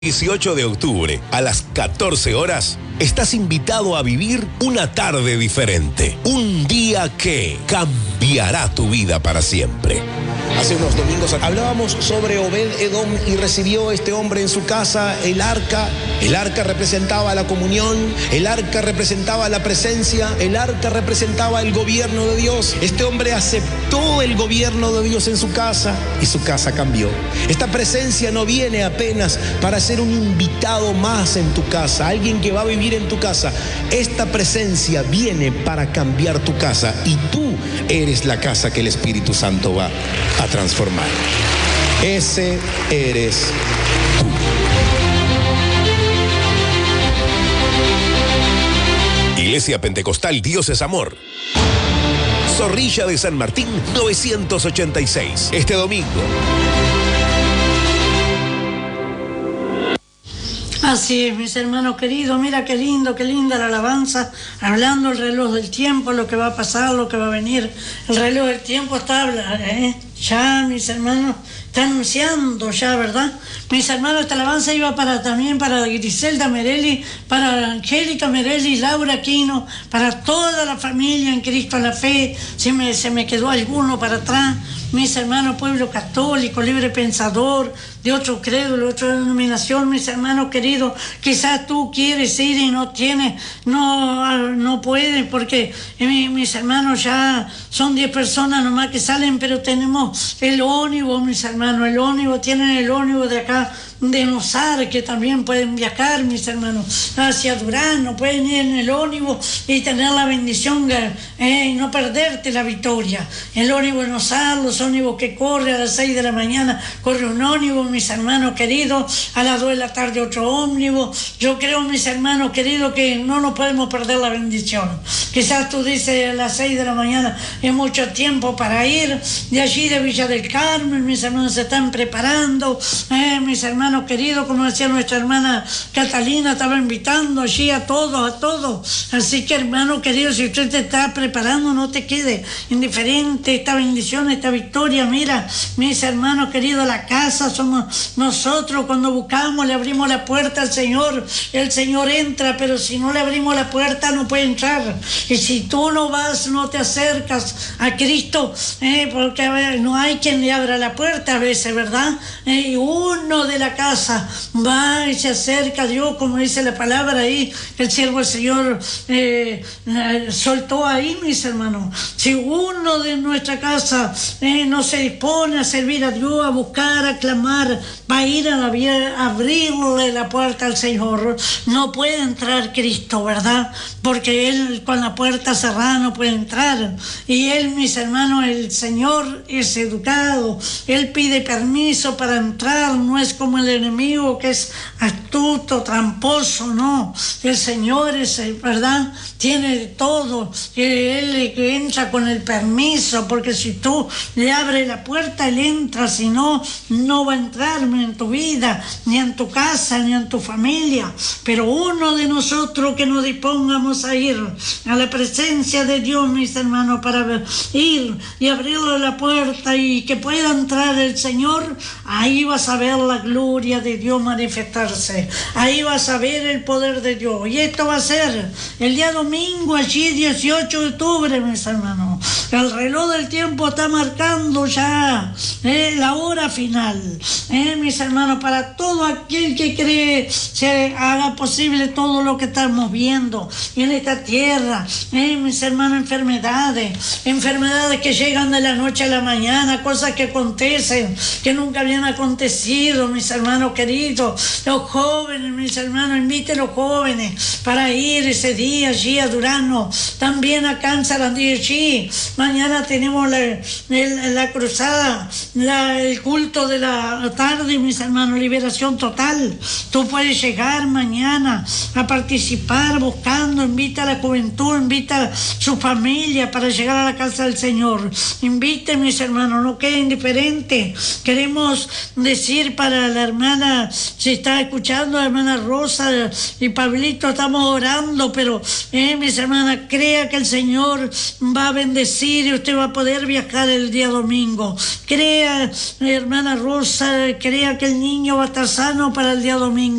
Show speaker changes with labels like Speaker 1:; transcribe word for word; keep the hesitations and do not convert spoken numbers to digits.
Speaker 1: dieciocho de octubre, a las catorce horas, estás invitado a vivir una tarde diferente. Un día que cambiará tu vida para siempre.
Speaker 2: Hace unos domingos hablábamos sobre Obed-Edom y recibió este hombre en su casa el arca. El arca representaba la comunión, el arca representaba la presencia, el arca representaba el gobierno de Dios. Este hombre aceptó el gobierno de Dios en su casa y su casa cambió. Esta presencia no viene apenas para ser un invitado más en tu casa, alguien que va a vivir en tu casa. Esta presencia viene para cambiar tu casa y tú eres la casa que el Espíritu Santo va a transformar. Ese eres tú.
Speaker 1: Iglesia Pentecostal Dios es Amor. Zorrilla de San Martín novecientos ochenta y seis. Este domingo.
Speaker 3: Así es, mis hermanos queridos, mira qué lindo, qué linda la alabanza, hablando el reloj del tiempo, lo que va a pasar, lo que va a venir. El reloj del tiempo está hablando, ¿eh? Ya, mis hermanos, está anunciando ya, ¿verdad? Mis hermanos, esta alabanza iba para también para Griselda Merelli, para Angélica Merelli, Laura Aquino, para toda la familia en Cristo la fe, si me, se me quedó alguno para atrás. Mis hermanos, pueblo católico, libre pensador, de otro credo, de otra denominación, mis hermanos queridos, quizás tú quieres ir y no tienes, no, no puedes, porque eh, mis hermanos ya son diez personas nomás que salen, pero tenemos el ónibus, mis hermanos, el ónibus, tienen el ónibus de acá, de Nosar, que también pueden viajar, mis hermanos, hacia Durán, pueden ir en el ónibus y tener la bendición de eh, no perderte la victoria. El ónibus de Nosar, los ónibus que corre a las seis de la mañana, corre un ónibus, mis hermanos queridos, a las dos de la tarde otro ómnibus. Yo creo, mis hermanos queridos, que no nos podemos perder la bendición. Quizás tú dices a las seis de la mañana es mucho tiempo para ir, de allí de Villa del Carmen, mis hermanos se están preparando, eh, mis hermanos queridos, como decía nuestra hermana Catalina, estaba invitando allí a todos, a todos. Así que, hermano querido, si usted te está preparando, no te quede indiferente esta bendición, esta victoria. Mira, mis hermanos queridos, la casa somos nosotros. Cuando buscamos, le abrimos la puerta al Señor, el Señor entra, pero si no le abrimos la puerta, no puede entrar. Y si tú no vas, no te acercas a Cristo, eh, porque a ver, no hay quien le abra la puerta a veces, ¿verdad? Eh, y uno de la casa va y se acerca a Dios, como dice la palabra ahí, que el siervo del Señor eh, eh, soltó ahí, mis hermanos. Si uno de nuestra casa eh, no se dispone a servir a Dios, a buscar, a clamar, va a ir a, la, a abrirle la puerta al Señor, no puede entrar Cristo, ¿verdad? Porque Él con la puerta cerrada no puede entrar. Y Él, mis hermanos, el Señor es educado, Él pide permiso para entrar, no es como el enemigo que es astuto, tramposo, no. El Señor es, ¿verdad? Tiene todo. Él entra con el permiso, porque si tú le abres la puerta, Él entra, si no, no va a entrar en tu vida, ni en tu casa, ni en tu familia. Pero uno de nosotros que nos dispongamos a ir a la presencia de Dios, mis hermanos, para ir y abrirle la puerta y que pueda entrar el Señor, ahí vas a ver la gloria de Dios manifestarse, ahí vas a ver el poder de Dios. Y esto va a ser el día domingo, allí dieciocho de octubre, mis hermanos. El reloj del tiempo está marcando ya eh, la hora final, eh, mis hermanos, para todo aquel que cree se haga posible todo lo que estamos viendo en esta tierra, eh, mis hermanos, enfermedades, enfermedades que llegan de la noche a la mañana, cosas que acontecen, que nunca habían acontecido, mis hermanos queridos. Los jóvenes, mis hermanos, inviten a los jóvenes para ir ese día allí a Durano, también acá en Sarandí allí. Mañana tenemos la, la, la cruzada, la, el culto de la tarde, mis hermanos, liberación total. Tú puedes llegar mañana a participar buscando, invita a la juventud, invita a su familia para llegar a la casa del Señor. Invite, mis hermanos, no quede indiferente. Queremos decir para la hermana, si está escuchando, la hermana Rosa y Pablito, estamos orando, pero eh, mis hermanas, crea que el Señor va a bendecir bendecir y usted va a poder viajar el día domingo. Crea, hermana Rosa, crea que el niño va a estar sano para el día domingo.